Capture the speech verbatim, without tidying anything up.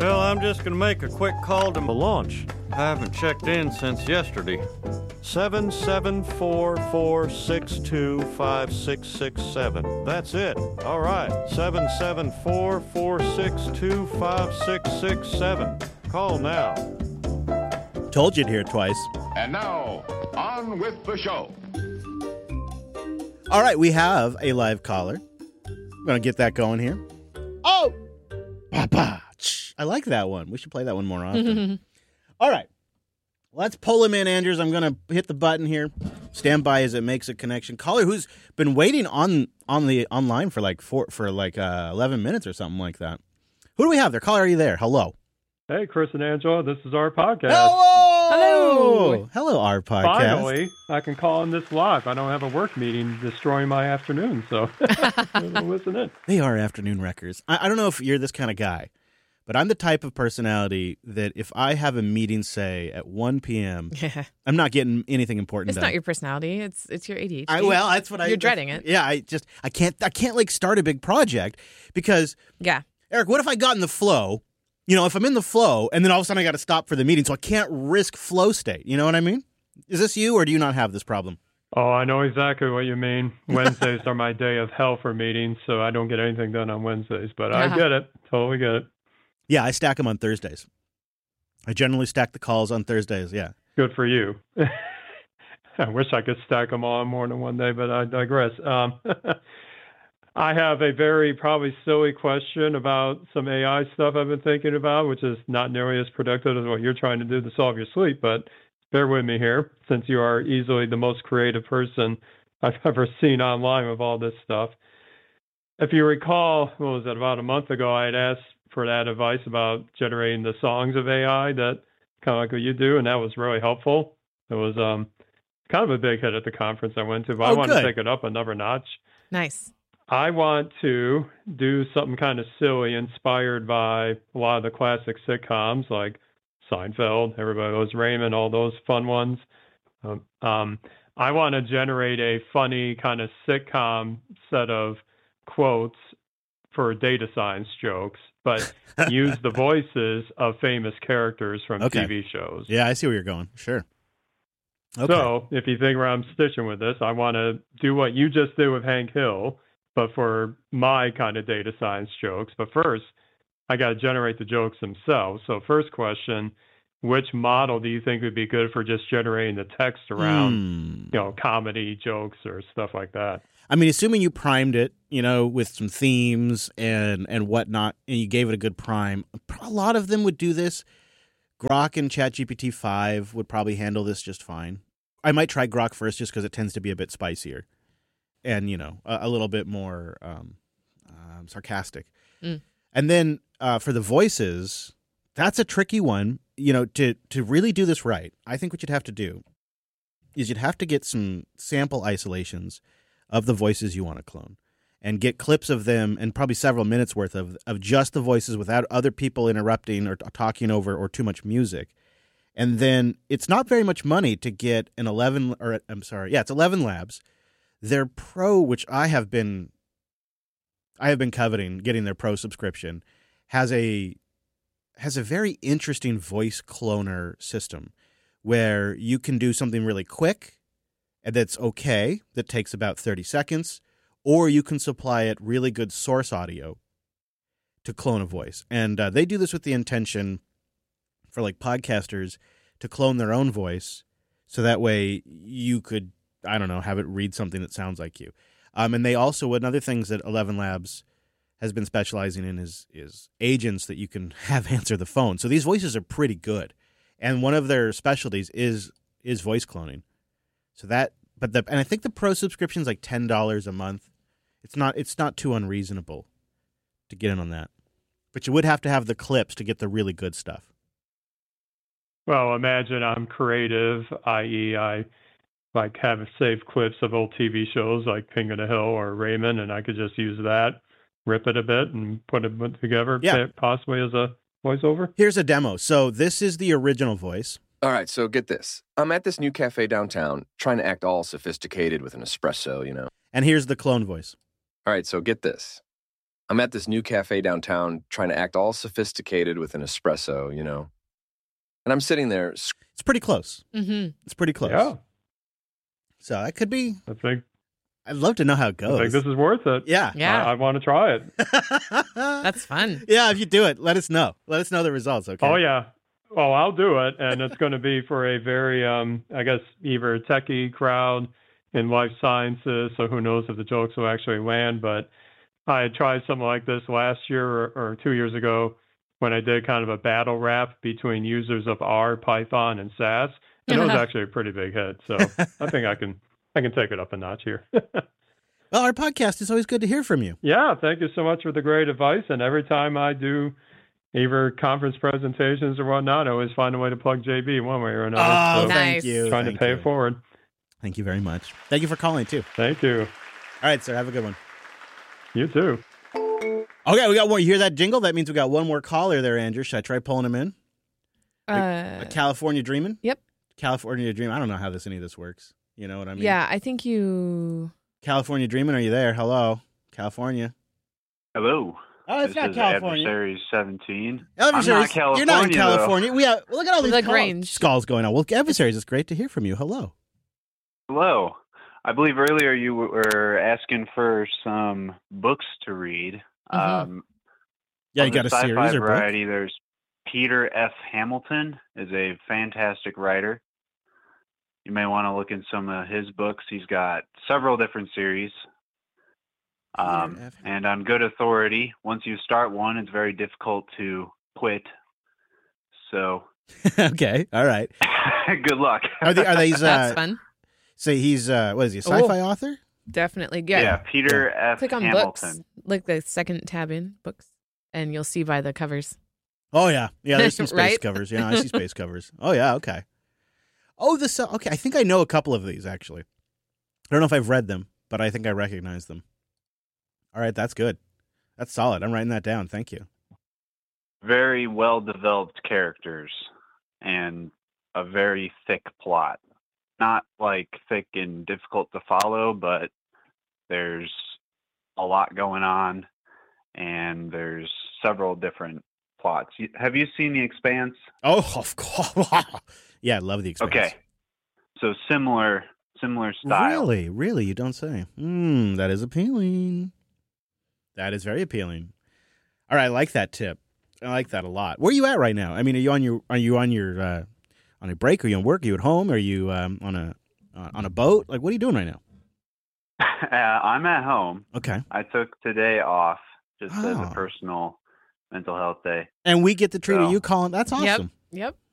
Well, I'm just gonna make a quick call to The launch. I haven't checked in since yesterday. seven seven four four six two five six six seven. That's it. All right. seven seven four four six two five six six seven. Call now. Told you to hear it twice. And now, on with the show. All right, we have a live caller. I'm going to get that going here. Oh! Papa. I like that one. We should play that one more often. All right. Let's pull him in, Andrews. I'm going to hit the button here. Stand by as it makes a connection. Caller who's been waiting on on the online for like four, for like uh, eleven minutes or something like that. Who do we have there? Caller, are you there? Hello. Hey, Chris and Angela, this is our podcast. Hello! Hello! Hello, our podcast. Finally, I can call in this live. I don't have a work meeting destroying my afternoon, so listen in. They are afternoon wreckers. I, I don't know if you're this kind of guy, but I'm the type of personality that if I have a meeting, say, at one p.m., Yeah. I'm not getting anything important It's done. not your personality. It's it's your A D H D. I, well, that's what I... You're dreading it. Yeah, I just... I can't, I can't like, start a big project because... Yeah. Eric, what if I got in the flow... You know, if I'm in the flow, and then all of a sudden I got to stop for the meeting, so I can't risk flow state. You know what I mean? Is this you, or do you not have this problem? Oh, I know exactly what you mean. Wednesdays are my day of hell for meetings, so I don't get anything done on Wednesdays. But I get it. Totally get it. Yeah, I stack them on Thursdays. I generally stack the calls on Thursdays, yeah. Good for you. I wish I could stack them all in more than one day, but I digress. Um, I have a very probably silly question about some A I stuff I've been thinking about, which is not nearly as productive as what you're trying to do to solve your sleep. But bear with me here, since you are easily the most creative person I've ever seen online with all this stuff. If you recall, what was it, about a month ago, I had asked for that advice about generating the songs of A I, that kind of like what you do, and that was really helpful. It was um, kind of a big hit at the conference I went to, but Oh, I want good. to take it up another notch. Nice. I want to do something kind of silly inspired by a lot of the classic sitcoms like Seinfeld, Everybody Loves Raymond, all those fun ones. Um, um, I want to generate a funny kind of sitcom set of quotes for data science jokes, but use the voices of famous characters from Okay. T V shows. Yeah, I see where you're going. Sure. Okay. So if you think where I'm stitching with this, I want to do what you just did with Hank Hill, but for my kind of data science jokes. But first, I got to generate the jokes themselves. So first question, which model do you think would be good for just generating the text around, Hmm. you know, comedy jokes or stuff like that? I mean, assuming you primed it, you know, with some themes and, and whatnot, and you gave it a good prime, a lot of them would do this. Grok and ChatGPT five would probably handle this just fine. I might try Grok first just because it tends to be a bit spicier and, you know, a, a little bit more um, um, sarcastic. Mm. And then uh, for the voices, that's a tricky one. You know, to, to really do this right, I think what you'd have to do is you'd have to get some sample isolations of the voices you want to clone and get clips of them and probably several minutes worth of, of just the voices without other people interrupting or t- talking over or too much music. And then it's not very much money to get an eleven, or I'm sorry, yeah, it's eleven Labs. Their Pro, which I have been, I have been coveting getting their Pro subscription, has a has a very interesting voice cloner system where you can do something really quick and that's okay, that takes about thirty seconds, or you can supply it really good source audio to clone a voice. And uh, they do this with the intention for like podcasters to clone their own voice so that way you could, I don't know, have it read something that sounds like you. Um, and they also, another things that eleven Labs has been specializing in is is agents that you can have answer the phone. So these voices are pretty good. And one of their specialties is is voice cloning. So that, but the, and I think the Pro subscription is like ten dollars a month. It's not, it's not too unreasonable to get in on that. But you would have to have the clips to get the really good stuff. Well, imagine I'm creative, that is, I like have saved clips of old T V shows like King of the Hill or Raymond, and I could just use that, rip it a bit, and put it together, Yeah. possibly as a voiceover. Here's a demo. So this is the original voice. All right, so get this. I'm at this new cafe downtown, trying to act all sophisticated with an espresso, you know. And here's the clone voice. All right, so get this. I'm at this new cafe downtown trying to act all sophisticated with an espresso, you know. And I'm sitting there. It's pretty close. Mm-hmm. It's pretty close. Yeah. So that could be. I think I'd love to know how it I goes. think this is worth it. Yeah. Yeah. I, I want to try it. That's fun. Yeah, if you do it, let us know. Let us know the results, okay? Oh yeah. Well, I'll do it, and it's going to be for a very, um, I guess, either a techie crowd in life sciences. So who knows if the jokes will actually land? But I had tried something like this last year or, or two years ago when I did kind of a battle rap between users of R, Python, and Sass, and it was actually a pretty big hit. So I think I can I can take it up a notch here. Well, our podcast is always good to hear from you. Yeah, thank you so much for the great advice. And every time I do either conference presentations or whatnot, I always find a way to plug J B one way or another. Oh, so thank Nice. you. trying Thank to pay you. it forward. Thank you very much. Thank you for calling, too. Thank you. All right, sir. Have a good one. You too. Okay, we got one. You hear that jingle? That means we got one more caller there, Andrew. Should I try pulling him in? Uh, A California Dreamin'? Yep. California Dreamin'. I don't know how this any of this works. You know what I mean? yeah, I think you. California Dreamin', are you there? Hello? California? Hello. Oh, it's this not is California. Adversaries seventeen. Adversaries, I'm not you're not in California, though. California. We have, look at all these The calls- Grange. skulls going on. Well, Adversaries, it's great to hear from you. Hello. Hello. I believe earlier you were asking for some books to read. Mhm. Um, Yeah, on you got a the sci-fi series or book? variety, there's Peter F. Hamilton is a fantastic writer. You may want to look in some of his books. He's got several different series. Um, Peter F. and on good authority, once you start one, it's very difficult to quit. So, Okay, all right. good luck. Are, they, are these, That's uh, fun. say he's, uh, what is he, a sci-fi author? Definitely. Yeah, Yeah. Peter F. Click on Hamilton. books, like the second tab in books, and you'll see by the covers. Oh, yeah. Yeah, there's some space Right? covers. Yeah, I see space covers. Oh, yeah, okay. Oh, this, uh, okay, I think I know a couple of these, actually. I don't know if I've read them, but I think I recognize them. All right, that's good. That's solid. I'm writing that down. Thank you. Very well developed characters and a very thick plot. Not like thick and difficult to follow, but there's a lot going on and there's several different plots. You- Have you seen The Expanse? Oh, of course. Yeah, I love The Expanse. Okay. So similar similar style. Really? Really? You don't say. Hmm, that is appealing. That is very appealing. All right, I like that tip. I like that a lot. Where are you at right now? I mean, are you on your are you on your uh, on a break? Are you on work? Are you at home? Are you um, on a uh, on a boat? Like, what are you doing right now? Uh, I'm at home. Okay. I took today off just as Oh. a personal mental health day. And we get the treat of So- you calling. That's awesome. Yep.